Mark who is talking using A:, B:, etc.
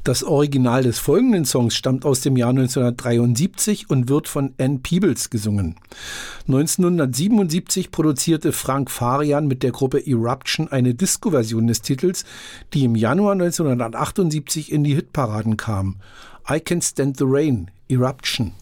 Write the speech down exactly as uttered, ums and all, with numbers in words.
A: Das Original des folgenden Songs stammt aus dem Jahr neunzehnhundertdreiundsiebzig und wird von Ann Peebles gesungen. neunzehnhundertsiebenundsiebzig produzierte Frank Farian mit der Gruppe Eruption eine Disco-Version des Titels, die im Januar neunzehnhundertachtundsiebzig in die Hitparaden kam. I Can't Stand the Rain, Eruption.